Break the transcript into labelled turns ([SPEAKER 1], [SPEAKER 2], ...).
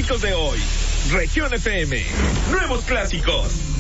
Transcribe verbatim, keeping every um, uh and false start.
[SPEAKER 1] clásicos de hoy. Región F M. Nuevos clásicos.